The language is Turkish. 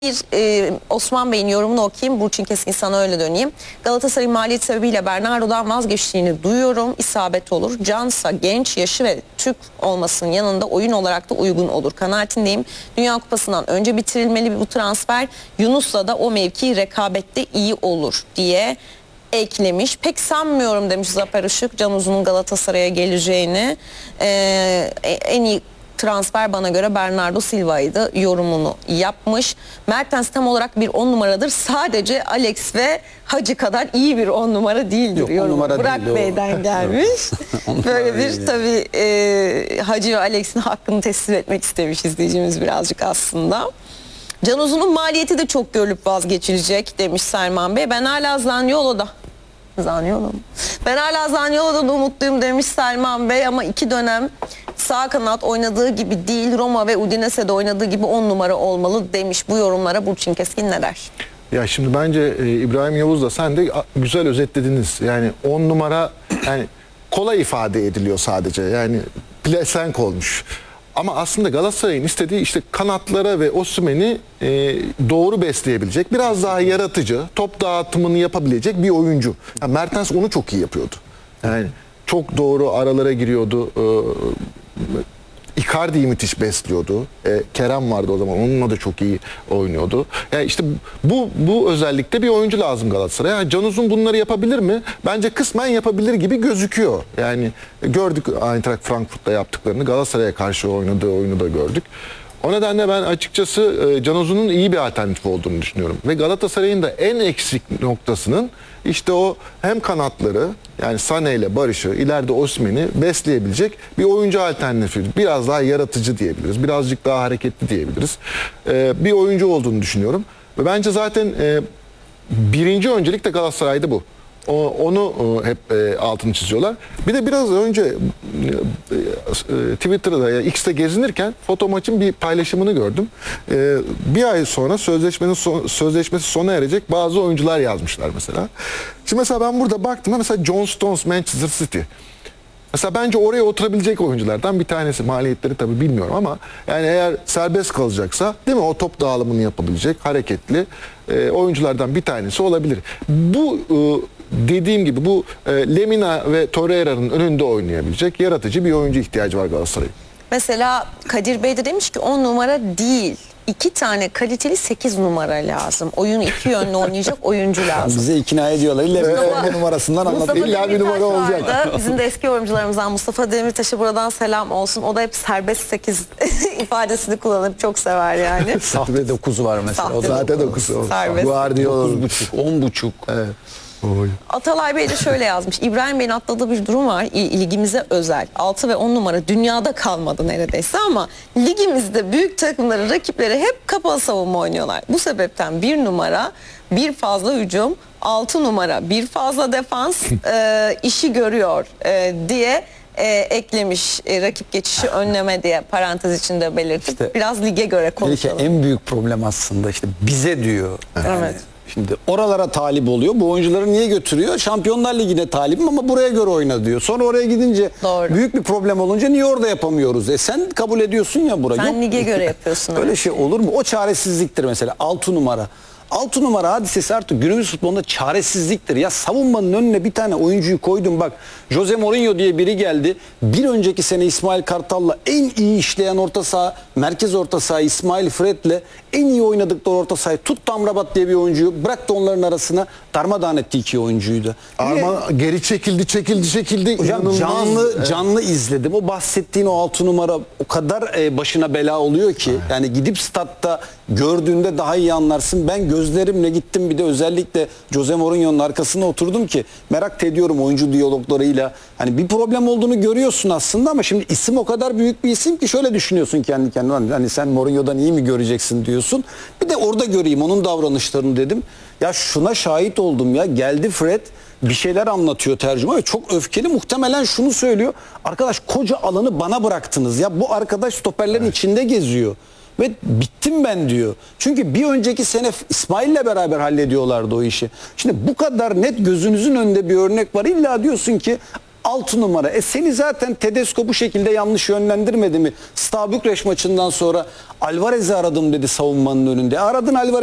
Osman Bey'in yorumunu okuyayım. Burçin Keskin, sana öyle döneyim. Galatasaray'ın maliyet sebebiyle Bernardo'dan vazgeçtiğini duyuyorum. İsabet olur. Cansa genç, yaşı ve Türk olmasının yanında oyun olarak da uygun olur kanaatindeyim. Dünya Kupası'ndan önce bitirilmeli bu transfer. Yunus'la da o mevki rekabette iyi olur diye eklemiş. Pek sanmıyorum demiş Zafer Işık Can Uzun'un Galatasaray'a geleceğini. En iyi transfer bana göre Bernardo Silva'ydı yorumunu yapmış. Mertens tam olarak bir 10 numaradır. Sadece Alex ve Hacı kadar iyi bir 10 numara değildir. Yok, numara Burak değil, Bey'den gelmiş. Böyle bir tabii Hacı ve Alex'in hakkını teslim etmek istemiş izleyicimiz birazcık aslında. Can Uzun'un maliyeti de çok görülüp vazgeçilecek demiş Selman Bey. Ben hala Zaniolo'da. Ben hala Zaniolo'dan umutluyum demiş Selman Bey ama 2 dönem sağ kanat oynadığı gibi değil, Roma ve Udinese'de oynadığı gibi 10 numara olmalı demiş. Bu yorumlara Burçin Keskin ne der? Ya şimdi bence İbrahim Yavuz da sen de güzel özetlediniz. Yani 10 numara yani kolay ifade ediliyor sadece. Yani pelesenk olmuş. Ama aslında Galatasaray'ın istediği işte kanatlara ve Osimhen'i doğru besleyebilecek, biraz daha yaratıcı, top dağıtımını yapabilecek bir oyuncu. Yani Mertens onu çok iyi yapıyordu. Yani çok doğru aralara giriyordu. Icardi'yi müthiş besliyordu. Kerem vardı o zaman. Onunla da çok iyi oynuyordu. Yani işte bu özellikle bir oyuncu lazım Galatasaray'a. Yani Can Uzun bunları yapabilir mi? Bence kısmen yapabilir gibi gözüküyor. Yani gördük Eintracht Frankfurt'ta yaptıklarını. Galatasaray'a karşı oynadığı oyunu da gördük. O nedenle ben açıkçası Can Uzun'un iyi bir alternatif olduğunu düşünüyorum. Ve Galatasaray'ın da en eksik noktasının işte o hem kanatları yani Sané ile Barış'ı ileride Osimhen'i besleyebilecek bir oyuncu alternatifi. Biraz daha yaratıcı diyebiliriz. Birazcık daha hareketli diyebiliriz. Bir oyuncu olduğunu düşünüyorum. Ve bence zaten birinci öncelik de Galatasaray'da bu. Onu hep altını çiziyorlar. Bir de biraz önce Twitter'da ya X'te gezinirken foto maçın bir paylaşımını gördüm. Bir ay sonra sözleşmesi sona erecek bazı oyuncular yazmışlar mesela. Şimdi mesela ben burada baktım mesela John Stones Manchester City. Mesela bence oraya oturabilecek oyunculardan bir tanesi. Maliyetleri tabii bilmiyorum ama yani eğer serbest kalacaksa değil mi o top dağılımını yapabilecek hareketli oyunculardan bir tanesi olabilir. Bu dediğim gibi bu Lemina ve Torreira'nın önünde oynayabilecek yaratıcı bir oyuncu ihtiyacı var Galatasaray'ın. Mesela Kadir Bey de demiş ki 10 numara değil. 2 tane kaliteli 8 numara lazım. Oyunu 2 yönlü oynayacak oyuncu lazım. Bize ikna ediyorlar. İlla bir numarasından anlatıyor. İlla bir numara olacak. Bizim de eski oyuncularımızdan Mustafa Demirtaş'a buradan selam olsun. O da hep serbest 8 ifadesini kullanıp çok sever yani. Sahte 9'u var mesela. O da Sahte 9'u. Serbest. Guardiola 9,5, 10,5. Evet. Atalay Bey de şöyle yazmış. İbrahim Bey'in atladığı bir durum var. Ligimize özel. 6 ve 10 numara dünyada kalmadı neredeyse ama ligimizde büyük takımları, rakipleri hep kapalı savunma oynuyorlar. Bu sebepten 1 numara bir fazla hücum, 6 numara bir fazla defans işi görüyor diye eklemiş, rakip geçişi önleme diye parantez içinde belirtip işte, biraz lige göre konuşalım. Belki en büyük problem aslında işte bize diyor. Yani. Evet. Şimdi oralara talip oluyor. Bu oyuncuları niye götürüyor? Şampiyonlar Ligi'ne talibim ama buraya göre oyna diyor. Sonra oraya gidince doğru, büyük bir problem olunca niye orada yapamıyoruz? Sen kabul ediyorsun ya burayı. Sen lige göre yapıyorsun. Öyle şey olur mu? O çaresizliktir mesela. 6 numara. 6 numara hadisesi artık günümüz futbolunda çaresizliktir. Ya savunmanın önüne bir tane oyuncuyu koydum bak. Jose Mourinho diye biri geldi. Bir önceki sene İsmail Kartal'la en iyi işleyen orta saha, merkez orta saha İsmail Fred'le en iyi oynadıkları orta sahayı tuttu Amrabat diye bir oyuncuyu. Bıraktı onların arasına darmadağın etti 2 oyuncuydu. Geri çekildi. Hocam canlı izledim. O bahsettiğin o 6 numara o kadar başına bela oluyor ki. Yani gidip statta gördüğünde daha iyi anlarsın. Ben gözlerimle gittim bir de özellikle Jose Mourinho'nun arkasına oturdum ki merak ediyorum oyuncu diyaloglarıyla. Hani bir problem olduğunu görüyorsun aslında ama şimdi isim o kadar büyük bir isim ki şöyle düşünüyorsun kendi kendine. Hani sen Mourinho'dan iyi mi göreceksin diyorsun. Bir de orada göreyim onun davranışlarını dedim. Ya şuna şahit oldum ya. Geldi Fred bir şeyler anlatıyor tercüme ve çok öfkeli, muhtemelen şunu söylüyor. Arkadaş koca alanı bana bıraktınız ya. Bu arkadaş stoperlerin içinde geziyor. Ve bittim ben diyor. Çünkü bir önceki sene İsmail'le beraber hallediyorlardı o işi. Şimdi bu kadar net gözünüzün önünde bir örnek var. İlla diyorsun ki 6 numara. Seni zaten Tedesco bu şekilde yanlış yönlendirmedi mi? Steaua Bükreş maçından sonra Alvarez'i aradım dedi savunmanın önünde. Aradın Alvarez.